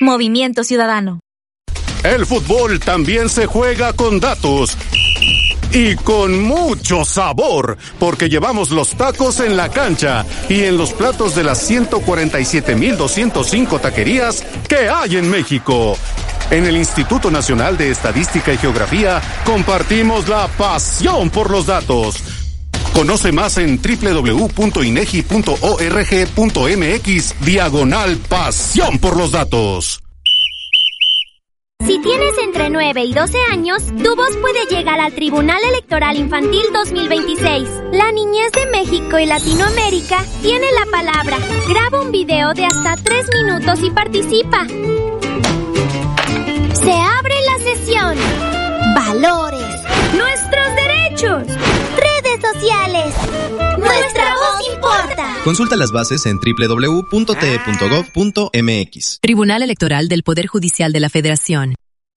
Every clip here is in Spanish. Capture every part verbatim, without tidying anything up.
Movimiento Ciudadano. El fútbol también se juega con datos. Y con mucho sabor, porque llevamos los tacos en la cancha y en los platos de las ciento cuarenta y siete mil doscientos cinco taquerías que hay en México. En el Instituto Nacional de Estadística y Geografía compartimos la pasión por los datos. Conoce más en doble u doble u doble u punto inegi punto org punto mx diagonal pasión por los datos. Si tienes entre nueve y doce años, tu voz puede llegar al Tribunal Electoral Infantil dos mil veintiséis. La niñez de México y Latinoamérica tiene la palabra. Graba un video de hasta tres minutos y participa. Se abre la sesión. Valores. Nuestros derechos. Redes sociales. Nuestra voz importa. Consulta las bases en doble u doble u doble u punto t e punto gov punto m x. Tribunal Electoral del Poder Judicial de la Federación.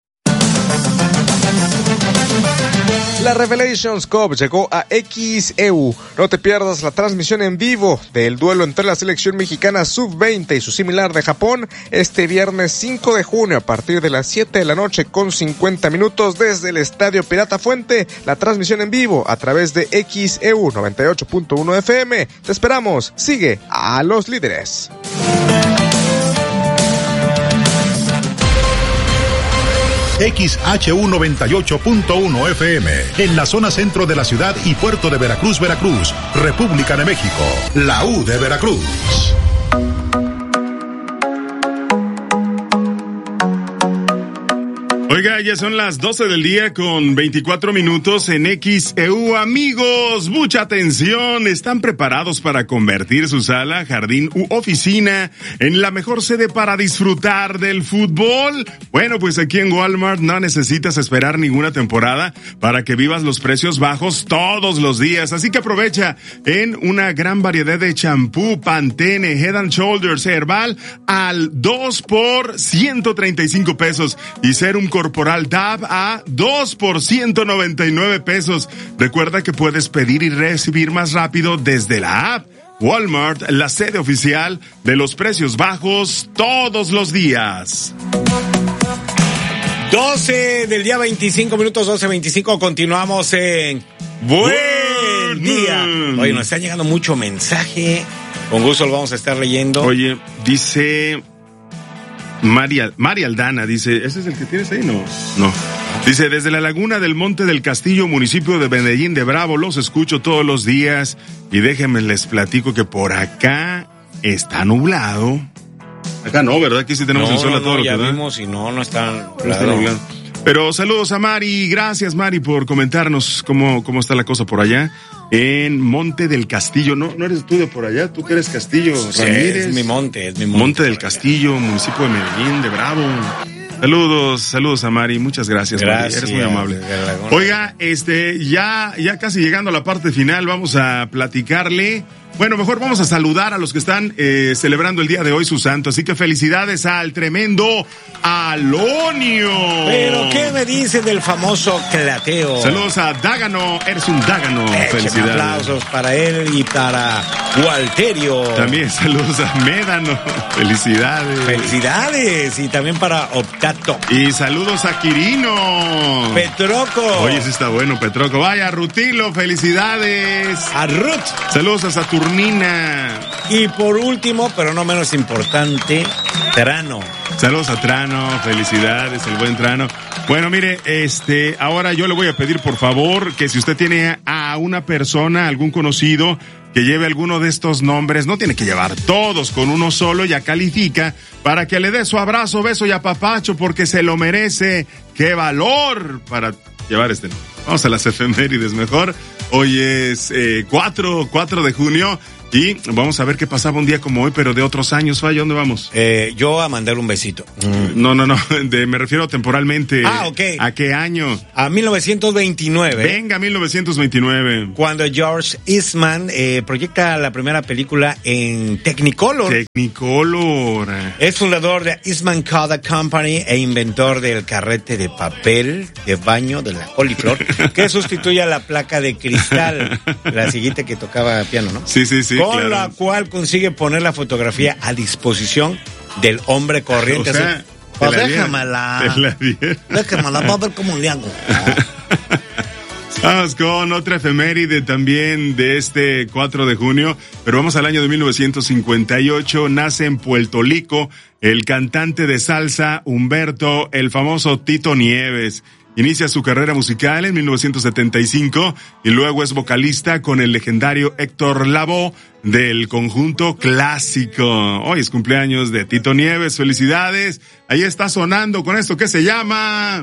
La Revelations Cup llegó a X E U. No te pierdas la transmisión en vivo del duelo entre la selección mexicana sub veinte y su similar de Japón este viernes cinco de junio a partir de las siete de la noche con cincuenta minutos desde el Estadio Pirata Fuente. La transmisión en vivo a través de X E U noventa y ocho punto uno F M. Te esperamos. Sigue a los líderes. X H U noventa y ocho punto uno F M, en la zona centro de la ciudad y puerto de Veracruz, Veracruz, República de México, la U de Veracruz. Oiga, ya son las doce del día con veinticuatro minutos en X E U. Amigos, mucha atención. ¿Están preparados para convertir su sala, jardín u oficina en la mejor sede para disfrutar del fútbol? Bueno, pues aquí en Walmart no necesitas esperar ninguna temporada para que vivas los precios bajos todos los días. Así que aprovecha en una gran variedad de champú, Pantene, Head and Shoulders, Herbal al dos por ciento treinta y cinco pesos y Serum Corporal Dab a dos por ciento noventa y nueve pesos. Recuerda que puedes pedir y recibir más rápido desde la app. Walmart, la sede oficial de los precios bajos todos los días. doce del día, veinticinco minutos, doce veinticinco. Continuamos en Buen Día. Oye, nos está llegando mucho mensaje. Con gusto lo vamos a estar leyendo. Oye, dice María, María Aldana, dice, ¿ese es el que tienes ahí? No, no. Dice, desde la laguna del Monte del Castillo, municipio de Medellín de Bravo, los escucho todos los días y déjenme les platico que por acá está nublado. Acá no, ¿verdad? Aquí sí tenemos no, el sol no, a todo no, lo ya que da. vimos y no, no está nublado. No está nublado. Pero saludos a Mari, gracias Mari por comentarnos cómo, cómo está la cosa por allá en Monte del Castillo. No, no eres tú de por allá, tú que eres Castillo, sí, Ramírez. Es mi monte, es mi monte. Monte del Castillo, municipio de Medellín, de Bravo. Saludos, saludos a Mari, muchas gracias, gracias Mari, eres muy amable. Oiga, este, ya, ya casi llegando a la parte final, vamos a platicarle. Bueno, mejor vamos a saludar a los que están eh, celebrando el día de hoy su santo. Así que felicidades al tremendo Alonio. Pero ¿qué me dicen del famoso Clateo? Saludos a Dágano, eres un Dágano. Écheme felicidades. Aplausos para él y para Walterio. También saludos a Médano. Felicidades. Felicidades. Y también para Optato. Y saludos a Quirino. Petroco. Oye, sí está bueno, Petroco. Vaya, Rutilo, felicidades. A Ruth. Saludos a Saturnina. Y por último, pero no menos importante, Trano. Saludos a Trano, felicidades, el buen Trano. Bueno, mire, este, ahora yo le voy a pedir por favor que si usted tiene a una persona, algún conocido, que lleve alguno de estos nombres, no tiene que llevar todos, con uno solo ya califica, para que le dé su abrazo, beso y apapacho, porque se lo merece. ¡Qué valor para llevar este nombre! Vamos a las efemérides mejor. Hoy es eh, cuatro de junio y vamos a ver qué pasaba un día como hoy, pero de otros años. Falla, ¿dónde vamos? Eh, yo a mandar un besito. Mm. No, no, no, de, me refiero temporalmente. Ah, ok. ¿A qué año? A mil novecientos veintinueve. Venga, mil novecientos veintinueve. Cuando George Eastman eh, proyecta la primera película en Technicolor. Technicolor. Es fundador de Eastman Kodak Company e inventor del carrete de papel de baño de la coliflor, que sustituye a la placa de cristal, la siguiente que tocaba piano, ¿no? Sí, sí, sí. Con claro. la cual consigue poner la fotografía a disposición del hombre corriente. O sea, Pues déjamela. Te la dieron. Déjamela, va a ver cómo le hago. Vamos con otra efeméride también de este cuatro de junio, pero vamos al año de mil novecientos cincuenta y ocho. Nace en Puerto Rico el cantante de salsa Humberto, el famoso Tito Nieves. Inicia su carrera musical en mil novecientos setenta y cinco y luego es vocalista con el legendario Héctor Lavoe del conjunto Clásico. Hoy es cumpleaños de Tito Nieves, felicidades. Ahí está sonando con esto que se llama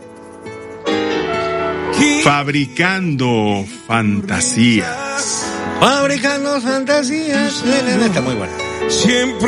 Fabricando Fantasías. Fabricando Fantasías. Está muy bueno. Siempre